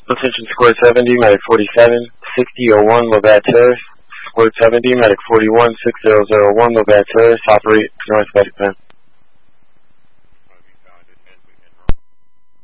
Attention Square 70, Medic 47, 6001 Labatt Terrace. Square 70, Medic 41, 6001 Labatt Terrace. Operate northwest 10.